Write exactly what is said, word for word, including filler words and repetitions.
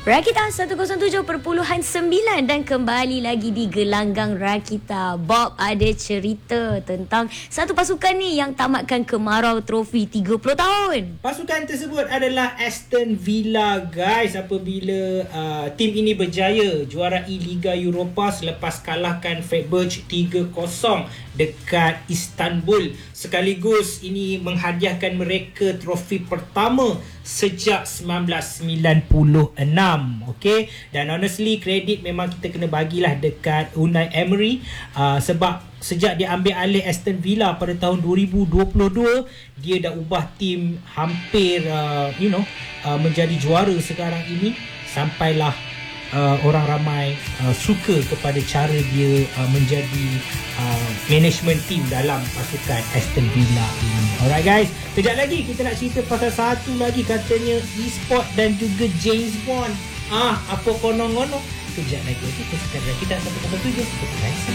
Rakita seratus tujuh perpuluhan sembilan dan kembali lagi di Gelanggang Rakita. Bob ada cerita tentang satu pasukan ni yang tamatkan kemarau trofi tiga puluh tahun. Pasukan tersebut adalah Aston Villa, guys, apabila uh, tim ini berjaya juarai Liga Eropah selepas kalahkan Freiburg tiga kosong dekat Istanbul. Sekaligus ini menghadiahkan mereka trofi pertama sejak seribu sembilan ratus sembilan puluh enam. Okay, dan honestly kredit memang kita kena bagilah dekat Unai Emery, uh, sebab sejak dia ambil alih Aston Villa pada tahun dua ribu dua puluh dua, dia dah ubah tim hampir uh, you know uh, menjadi juara sekarang ini. Sampailah uh, orang ramai uh, suka kepada cara dia uh, menjadi uh, management team dalam pasukan Aston Villa ini. Alright guys, kejap lagi kita nak cerita pasal satu lagi, katanya e-sport dan juga James Bond. Ah, apa konon-konon? Kejap lagi. Kita sekarang kita satu koma tujuh.